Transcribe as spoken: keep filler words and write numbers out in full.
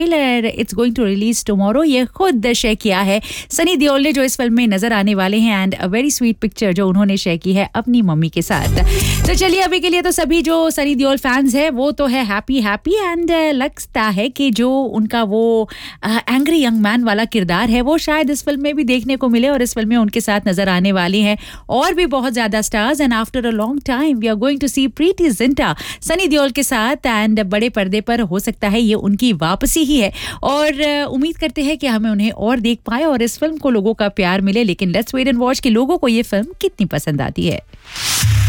It's going to release tomorrow, ये खुद share किया है सनी देओल ने, जो इस फिल्म में नजर आने वाले हैं, and a very sweet picture जो उन्होंने शेयर की है अपनी मम्मी के साथ. तो चलिए, अभी के लिए तो सभी जो सनी देओल फैंस हैं वो तो है हैप्पी हैप्पी एंड लगता है कि जो उनका वो एंग्री यंग मैन वाला किरदार है वो शायद इस फिल्म में भी देखने को मिले, और इस फिल्म में उनके साथ नजर आने वाली हैं और भी बहुत ज्यादा stars. And after a long time we are going to सी प्रीति जिंटा सनी देओल के साथ, एंड बड़े पर्दे पर हो सकता है ये उनकी वापसी ही है, और उम्मीद करते हैं कि हमें उन्हें और देख पाए और इस फिल्म को लोगों का प्यार मिले. लेकिन लेट्स वेट एंड वॉच कि लोगों को ये फिल्म कितनी पसंद आती है.